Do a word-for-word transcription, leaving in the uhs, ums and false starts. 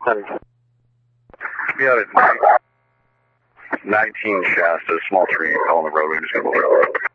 Be out at nineteen Shasta, small tree, calling the roadway, just gonna move it over.